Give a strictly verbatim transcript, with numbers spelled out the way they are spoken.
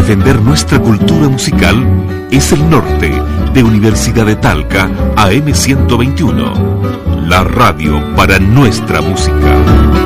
defender nuestra cultura musical es el norte de Universidad de Talca A M ciento veintiuno, la radio para nuestra música.